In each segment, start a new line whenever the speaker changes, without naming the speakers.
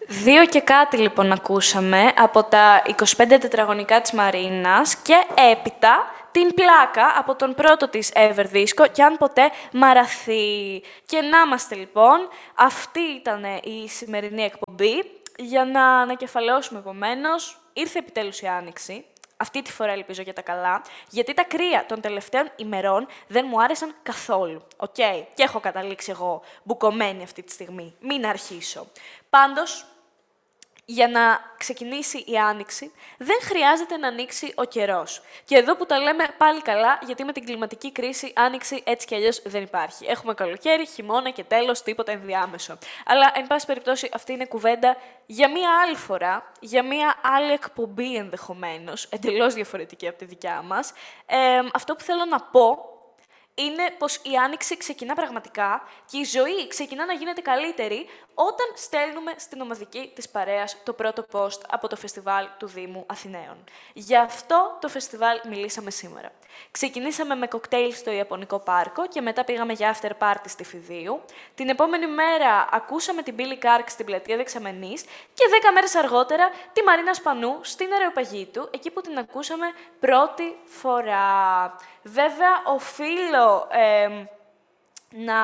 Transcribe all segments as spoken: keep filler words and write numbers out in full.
Δύο και κάτι λοιπόν ακούσαμε από τα είκοσι πέντε τετραγωνικά της Μαρίνας και έπειτα την πλάκα από τον πρώτο της ever δίσκο «Κι αν ποτέ μαραθεί». Και να είμαστε λοιπόν, αυτή ήταν η σημερινή εκπομπή. Για να ανακεφαλαιώσουμε επομένως, ήρθε επιτέλους η Άνοιξη. Αυτή τη φορά ελπίζω για τα καλά, γιατί τα κρύα των τελευταίων ημερών δεν μου άρεσαν καθόλου. Οκ, okay. Και έχω καταλήξει εγώ μπουκωμένη αυτή τη στιγμή. Μην αρχίσω. Πάντως, για να ξεκινήσει η Άνοιξη, δεν χρειάζεται να ανοίξει ο καιρός. Και εδώ που τα λέμε πάλι καλά, γιατί με την κλιματική κρίση Άνοιξη έτσι κι αλλιώς δεν υπάρχει. Έχουμε καλοκαίρι, χειμώνα και τέλος, τίποτα ενδιάμεσο. Αλλά, εν πάση περιπτώσει, αυτή είναι κουβέντα για μία άλλη φορά, για μία άλλη εκπομπή ενδεχομένως, εντελώς διαφορετική από τη δικιά μας. Ε, αυτό που θέλω να πω είναι πως η Άνοιξη ξεκινά πραγματικά και η ζωή ξεκινά να γίνεται καλύτερη όταν στέλνουμε στην ομαδική της παρέας το πρώτο post από το φεστιβάλ του Δήμου Αθηναίων. Γι' αυτό το φεστιβάλ μιλήσαμε σήμερα. Ξεκινήσαμε με κοκτέιλ στο Ιαπωνικό Πάρκο και μετά πήγαμε για after party στη Φιδίου. Την επόμενη μέρα ακούσαμε την Billy Kark στην Πλατεία Δεξαμενής και δέκα μέρες αργότερα τη Μαρίνα Σπανού στην Αεροπαγήτου, εκεί που την ακούσαμε πρώτη φορά. Βέβαια, οφείλω ε, να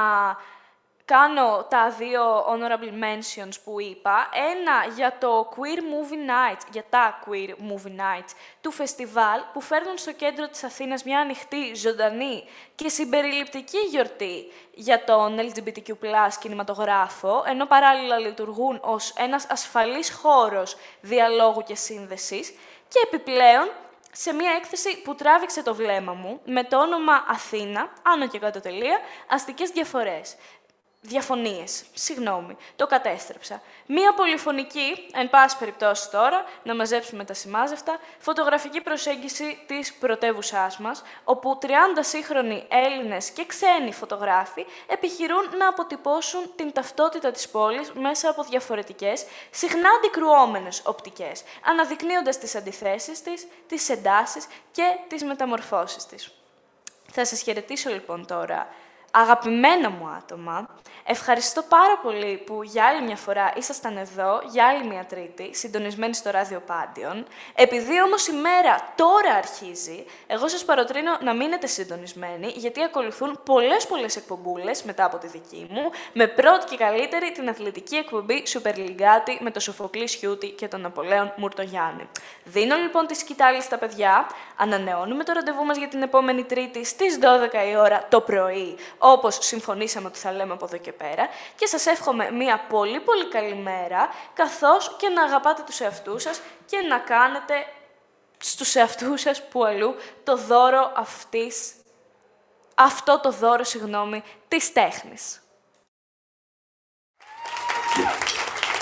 κάνω τα δύο honorable mentions που είπα. Ένα για το Queer Movie Nights, για τα Queer Movie Nights του φεστιβάλ, που φέρνουν στο κέντρο της Αθήνας μια ανοιχτή, ζωντανή και συμπεριληπτική γιορτή για τον ελ τζι μπι τι κιου πλας κινηματογράφο, ενώ παράλληλα λειτουργούν ως ένας ασφαλής χώρος διαλόγου και σύνδεσης, και επιπλέον σε μια έκθεση που τράβηξε το βλέμμα μου με το όνομα Αθήνα, άνω και κάτω τελεία, αστικές διαφορές. Διαφωνίες, συγγνώμη, το κατέστρεψα. Μία πολυφωνική, εν πάση περιπτώσει τώρα, να μαζέψουμε τα σημάζευτα, φωτογραφική προσέγγιση της πρωτεύουσάς μας, όπου τριάντα σύγχρονοι Έλληνες και ξένοι φωτογράφοι επιχειρούν να αποτυπώσουν την ταυτότητα της πόλης μέσα από διαφορετικές, συχνά αντικρουόμενες οπτικές, αναδεικνύοντας τις αντιθέσεις της, τις εντάσεις και τις μεταμορφώσεις της. Θα σας χαιρετήσω λοιπόν τώρα, αγαπημένα μου άτομα. Ευχαριστώ πάρα πολύ που για άλλη μια φορά ήσασταν εδώ, για άλλη μια Τρίτη, συντονισμένοι στο Ράδιο Πάντιον. Επειδή όμως η μέρα τώρα αρχίζει, εγώ σας παροτρύνω να μείνετε συντονισμένοι, γιατί ακολουθούν πολλές πολλές εκπομπούλες μετά από τη δική μου, με πρώτη και καλύτερη την αθλητική εκπομπή Super Ligati με τον Σοφοκλή Σιούτη και τον Απολέον Μουρτογιάννη. Δίνω λοιπόν τη σκητάλη στα παιδιά, ανανεώνουμε το ραντεβού μας για την επόμενη Τρίτη στις δώδεκα η ώρα το πρωί, όπως συμφωνήσαμε ότι θα λέμε από εδώ και πέρα, και σας εύχομαι μια πολύ πολύ καλή μέρα, καθώς και να αγαπάτε τους εαυτούς σας και να κάνετε στους εαυτούς σας που αλλού το δώρο αυτής, αυτό το δώρο, συγγνώμη, της τέχνης.